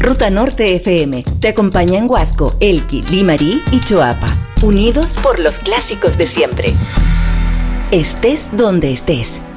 Ruta Norte FM te acompaña en Huasco, Elqui, Limarí y Choapa. Unidos por los clásicos de siempre. Estés donde estés.